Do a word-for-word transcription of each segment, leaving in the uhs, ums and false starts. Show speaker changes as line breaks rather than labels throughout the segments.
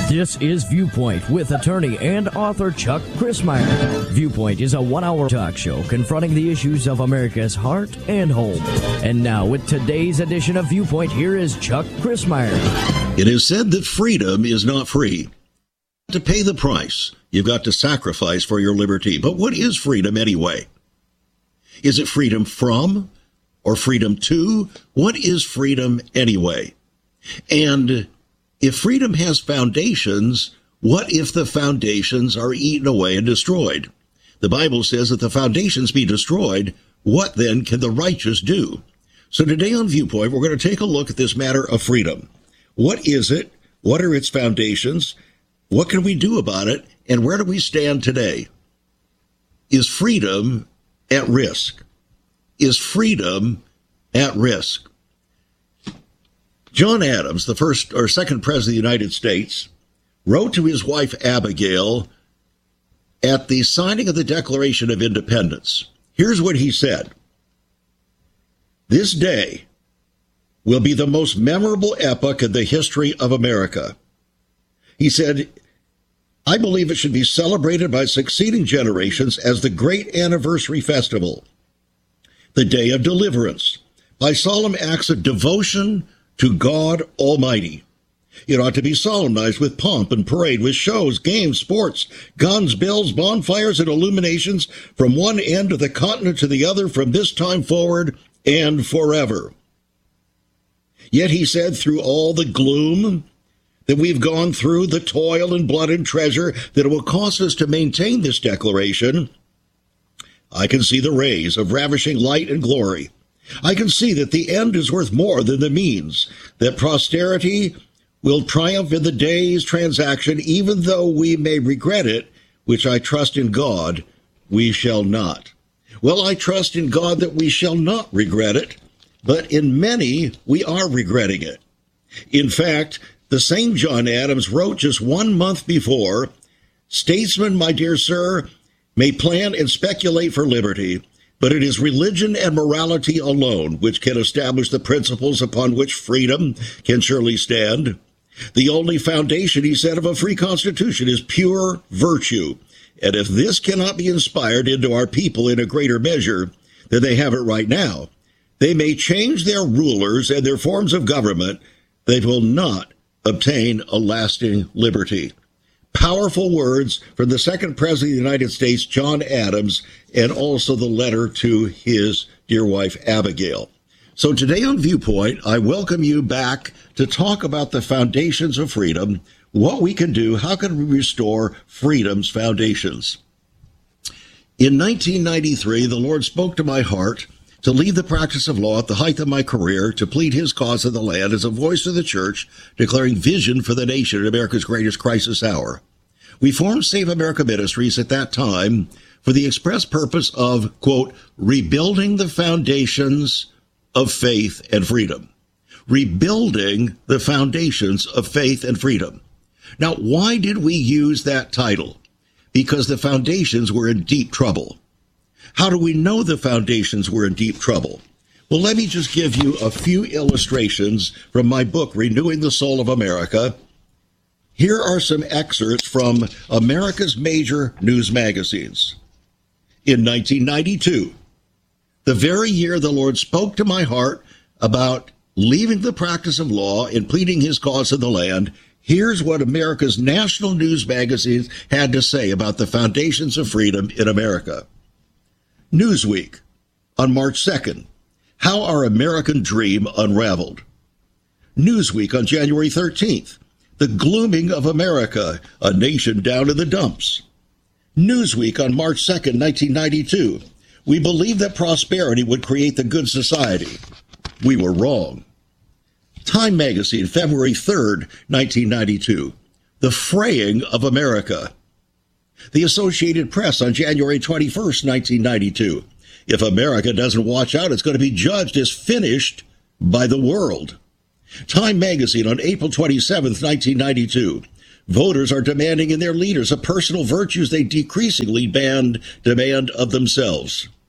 This is Viewpoint with attorney and author Chuck Crismier. Viewpoint is a one-hour talk show confronting the issues of America's heart and home. And now, with today's edition of Viewpoint, here is Chuck Crismier.
It is said that freedom is not free. To pay the price, you've got to sacrifice for your liberty. But what is freedom anyway? Is it freedom from or freedom to? What is freedom anyway? And if freedom has foundations, what if the foundations are eaten away and destroyed? The Bible says that the foundations be destroyed. What then can the righteous do? So today on Viewpoint, we're going to take a look at this matter of freedom. What is it? What are its foundations? What can we do about it? And where do we stand today? Is freedom at risk? Is freedom at risk? John Adams, the first or second president of the United States, wrote to his wife Abigail at the signing of the Declaration of Independence. Here's what he said. This day will be the most memorable epoch in the history of America. He said, I believe it should be celebrated by succeeding generations as the great anniversary festival, the day of deliverance, by solemn acts of devotion to God Almighty. It ought to be solemnized with pomp and parade, with shows, games, sports, guns, bells, bonfires, and illuminations from one end of the continent to the other from this time forward and forever. Yet he said, through all the gloom that we've gone through, the toil and blood and treasure that it will cost us to maintain this declaration, I can see the rays of ravishing light and glory. I can see that the end is worth more than the means, that posterity will triumph in the day's transaction, even though we may regret it, which I trust in God we shall not. Well, I trust in God that we shall not regret it, but in many we are regretting it. In fact, the same John Adams wrote just one month before, statesmen, my dear sir, may plan and speculate for liberty, but it is religion and morality alone which can establish the principles upon which freedom can surely stand. The only foundation, he said, of a free constitution is pure virtue. And if this cannot be inspired into our people in a greater measure than they have it right now, they may change their rulers and their forms of government. They will not obtain a lasting liberty. Powerful words from the second president of the United States, John Adams, and also the letter to his dear wife, Abigail. So today on Viewpoint, I welcome you back to talk about the foundations of freedom, what we can do, how can we restore freedom's foundations. In nineteen ninety-three, the Lord spoke to my heart to leave the practice of law at the height of my career, to plead his cause in the land as a voice of the church, declaring vision for the nation in America's greatest crisis hour. We formed Save America Ministries at that time for the express purpose of, quote, rebuilding the foundations of faith and freedom. Rebuilding the foundations of faith and freedom. Now, why did we use that title? Because the foundations were in deep trouble. How do we know the foundations were in deep trouble? Well, let me just give you a few illustrations from my book, Renewing the Soul of America. Here are some excerpts from America's major news magazines. In nineteen ninety-two, the very year the Lord spoke to my heart about leaving the practice of law and pleading his cause in the land, here's what America's national news magazines had to say about the foundations of freedom in America. Newsweek, on March second, How Our American Dream Unraveled. Newsweek on January thirteenth, The Glooming of America, a Nation Down in the Dumps. Newsweek on March second, nineteen ninety-two, We believed that prosperity would create the good society. We were wrong. Time Magazine, February third, nineteen ninety-two, The Fraying of America. The Associated Press on January twenty-first, nineteen ninety-two. If America doesn't watch out, it's going to be judged as finished by the world. Time Magazine on April twenty-seventh, nineteen ninety-two. Voters are demanding in their leaders a personal virtues they decreasingly band, demand of themselves.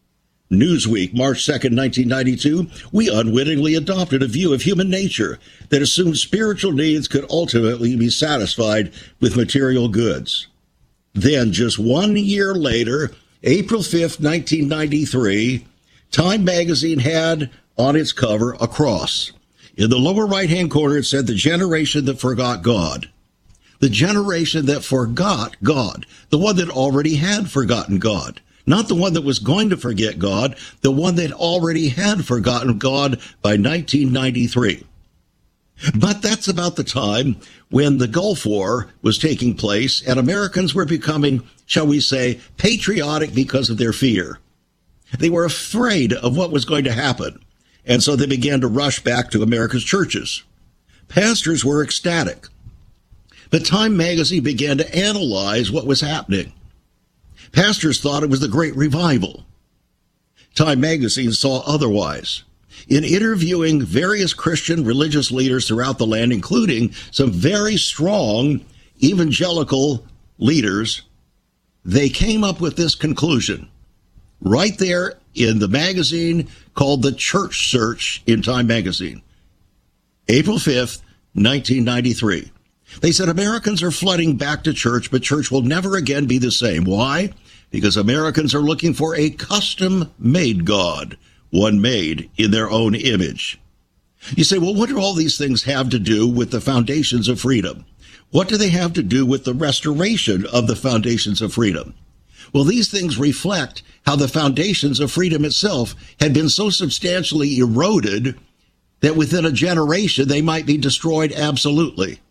Newsweek, March second, nineteen ninety-two, we unwittingly adopted a view of human nature that assumed spiritual needs could ultimately be satisfied with material goods. Then, just one year later, April fifth, nineteen ninety-three, Time magazine had on its cover a cross. In the lower right-hand corner, it said, "The generation that forgot God." The generation that forgot God, the one that already had forgotten God. Not the one that was going to forget God, the one that already had forgotten God by nineteen ninety-three. But that's about the time when the Gulf War was taking place and Americans were becoming, shall we say, patriotic because of their fear. They were afraid of what was going to happen, and so they began to rush back to America's churches. Pastors were ecstatic. But Time magazine began to analyze what was happening. Pastors thought it was the Great Revival. Time magazine saw otherwise. In interviewing various Christian religious leaders throughout the land, including some very strong evangelical leaders, they came up with this conclusion right there in the magazine called The Church Search in Time magazine. April fifth, nineteen ninety-three. They said Americans are flooding back to church, but church will never again be the same. Why? Because Americans are looking for a custom-made God, one made in their own image. You say, well, what do all these things have to do with the foundations of freedom? What do they have to do with the restoration of the foundations of freedom? Well, these things reflect how the foundations of freedom itself had been so substantially eroded that within a generation they might be destroyed absolutely.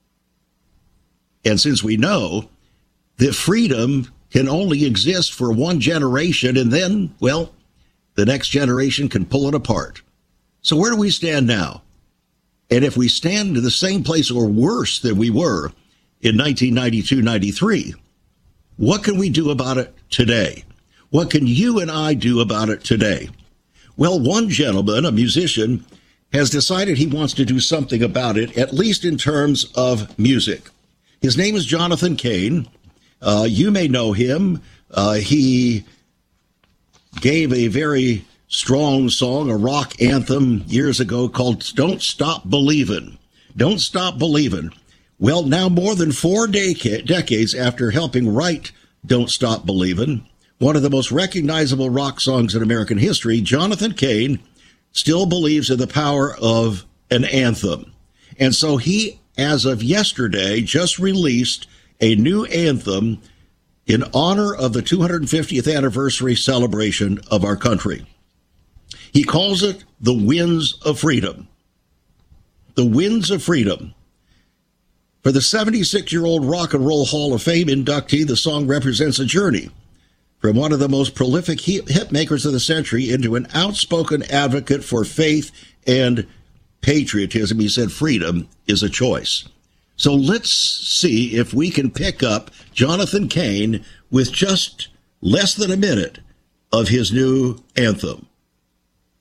And since we know that freedom can only exist for one generation, and then, well, the next generation can pull it apart. So where do we stand now? And if we stand in the same place or worse than we were in nineteen ninety-two ninety-three, what can we do about it today? What can you and I do about it today? Well, one gentleman, a musician, has decided he wants to do something about it, at least in terms of music. His name is Jonathan Cain. Uh, you may know him. Uh, he gave a very strong song, a rock anthem years ago called Don't Stop Believin'. Don't Stop Believin'. Well, now more than four deca- decades after helping write Don't Stop Believin', one of the most recognizable rock songs in American history, Jonathan Cain still believes in the power of an anthem. And so he, as of yesterday, just released a new anthem in honor of the two hundred fiftieth anniversary celebration of our country. He calls it The Winds of Freedom. The Winds of Freedom. For the seventy-six-year-old Rock and Roll Hall of Fame inductee, the song represents a journey from one of the most prolific hit makers of the century into an outspoken advocate for faith and patriotism. He said freedom is a choice. So let's see if we can pick up Jonathan Cain with just less than a minute of his new anthem.